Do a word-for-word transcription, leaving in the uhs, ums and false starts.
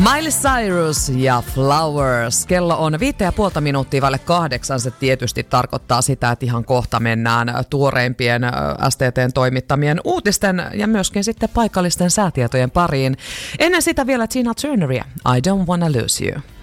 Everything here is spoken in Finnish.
Miley Cyrus ja Flowers. Kello on viittä ja puolta minuuttia vaille kahdeksan. Se tietysti tarkoittaa sitä, että ihan kohta mennään tuoreimpien S T T:n toimittamien uutisten ja myöskin sitten paikallisten säätietojen pariin. Ennen sitä vielä Tina Turneria, I Don't Wanna Lose You.